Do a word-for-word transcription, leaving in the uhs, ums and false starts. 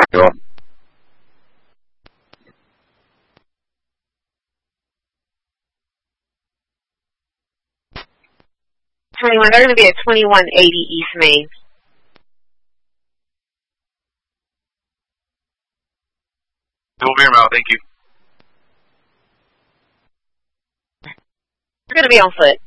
You're twenty-one, they're going to be at twenty-one eighty East Main. Over your mouth, thank you. We're going to be on foot.